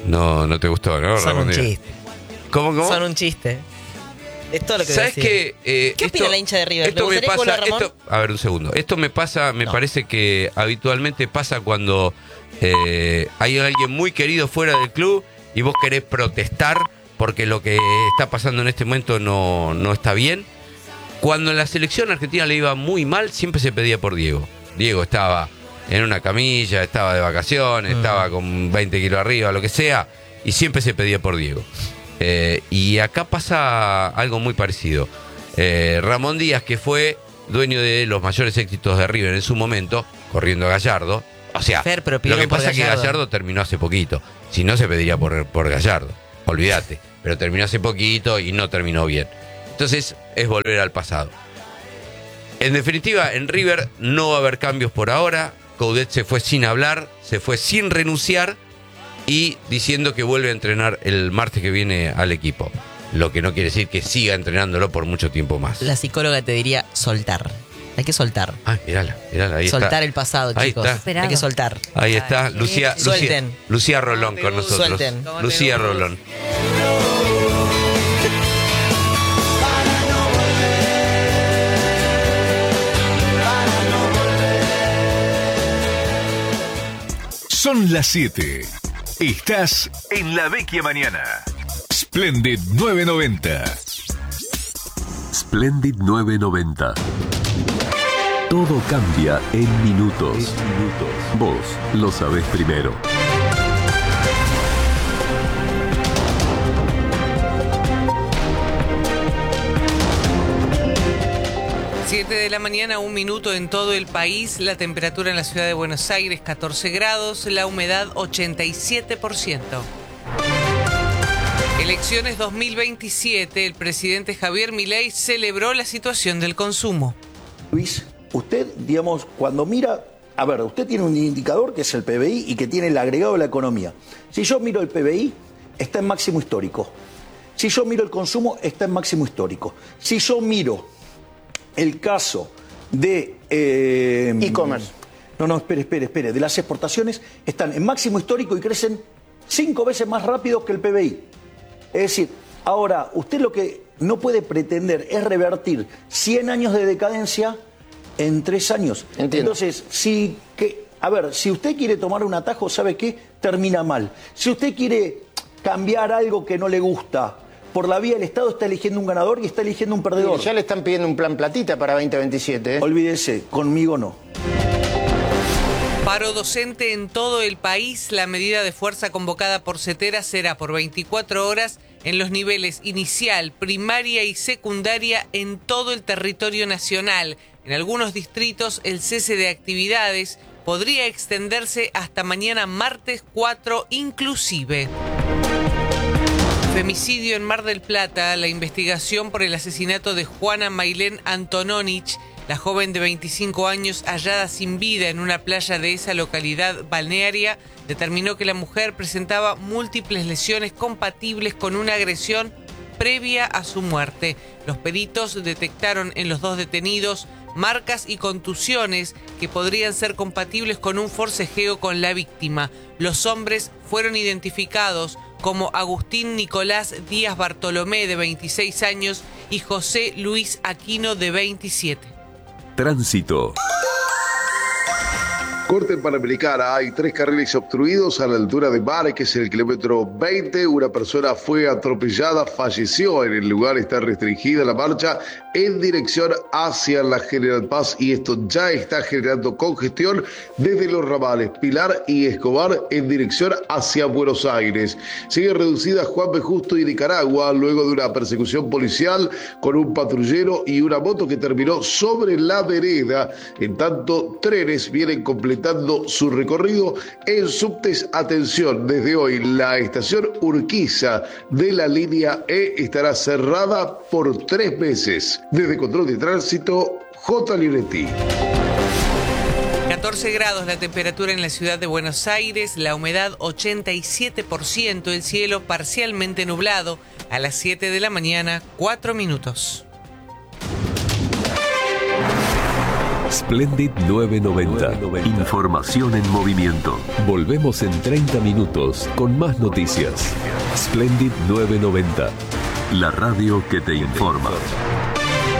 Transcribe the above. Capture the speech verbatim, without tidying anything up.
No, no te gustó, ¿no? Son Ramón un Díaz? chiste. ¿Cómo, cómo? Son un chiste. Es todo lo que ¿Sabes qué? Eh, ¿Qué esto, opina la hincha de River? Esto ¿Le me gustaría que vuelva pasa. Ramón? Esto, a ver, un segundo. Esto me pasa, me No. parece que habitualmente pasa cuando eh, hay alguien muy querido fuera del club y vos querés protestar porque lo que está pasando en este momento no, no está bien. Cuando en la selección argentina le iba muy mal, siempre se pedía por Diego. Diego estaba en una camilla, estaba de vacaciones, mm. estaba con veinte kilos arriba, lo que sea, y siempre se pedía por Diego. Eh, y acá pasa algo muy parecido. Eh, Ramón Díaz, que fue dueño de los mayores éxitos de River en su momento, corriendo a Gallardo. O sea, Fer, pero lo que pasa es que Gallardo terminó hace poquito. Si no, se pediría por, por Gallardo. Olvídate. Pero terminó hace poquito y no terminó bien. Entonces, es volver al pasado. En definitiva, en River no va a haber cambios por ahora. Coudet se fue sin hablar, se fue sin renunciar y diciendo que vuelve a entrenar el martes que viene al equipo. Lo que no quiere decir que siga entrenándolo por mucho tiempo más. La psicóloga te diría soltar. Hay que soltar. Ah, mirala, mirala, ahí soltar está. el pasado, Ahí chicos. está. Hay que soltar. Ahí está, Lucía, Lucía, Suelten. Lucía Rolón con nosotros. Suelten. Lucía Rolón. Son las siete. Estás en La Vecchia Mañana. Splendid nueve noventa. Splendid nueve noventa. Todo cambia en minutos. En minutos. Vos lo sabés primero. siete de la mañana, un minuto en todo el país. La temperatura en la ciudad de Buenos Aires, catorce grados. La humedad, ochenta y siete por ciento. Elecciones dos mil veintisiete. El presidente Javier Milei celebró la situación del consumo. Luis, usted, digamos, cuando mira... A ver, usted tiene un indicador que es el P B I y que tiene el agregado de la economía. Si yo miro el P B I, está en máximo histórico. Si yo miro el consumo, está en máximo histórico. Si yo miro el caso de... Eh, e-commerce. No, no, espere, espere, espere. De las exportaciones, están en máximo histórico y crecen cinco veces más rápido que el P B I. Es decir, ahora, usted lo que no puede pretender es revertir cien años de decadencia en tres años. Entiendo. Entonces, si, que, a ver, si usted quiere tomar un atajo, ¿sabe qué? Termina mal. Si usted quiere cambiar algo que no le gusta, por la vía del Estado está eligiendo un ganador y está eligiendo un perdedor. Sí, ya le están pidiendo un plan platita para veinte veintisiete. ¿eh? Olvídese, conmigo no. Paro docente en todo el país. La medida de fuerza convocada por CETERA será por veinticuatro horas en los niveles inicial, primaria y secundaria en todo el territorio nacional. En algunos distritos el cese de actividades podría extenderse hasta mañana martes cuatro inclusive. Femicidio en Mar del Plata. La investigación por el asesinato de Juana Mailén Antononich, la joven de veinticinco años hallada sin vida en una playa de esa localidad balnearia, determinó que la mujer presentaba múltiples lesiones compatibles con una agresión previa a su muerte. Los peritos detectaron en los dos detenidos marcas y contusiones que podrían ser compatibles con un forcejeo con la víctima. Los hombres fueron identificados como Agustín Nicolás Díaz Bartolomé, de veintiséis años, y José Luis Aquino, de veintisiete. Tránsito. Corte en Panamericana, hay tres carriles obstruidos a la altura de Mar, que es el kilómetro veinte. Una persona fue atropellada, falleció en el lugar, está restringida la marcha en dirección hacia la General Paz y esto ya está generando congestión desde los ramales Pilar y Escobar en dirección hacia Buenos Aires. Sigue reducida Juan B. Justo y Nicaragua luego de una persecución policial con un patrullero y una moto que terminó sobre la vereda. En tanto, trenes vienen completando su recorrido en subtes. Atención, desde hoy la estación Urquiza de la línea E estará cerrada por tres meses. Desde Control de Tránsito, J. Linetti. catorce grados la temperatura en la ciudad de Buenos Aires, la humedad ochenta y siete por ciento, el cielo parcialmente nublado. A las siete de la mañana, cuatro minutos. Splendid novecientos noventa. Información en movimiento. Volvemos en treinta minutos con más noticias. Splendid novecientos noventa. La radio que te informa.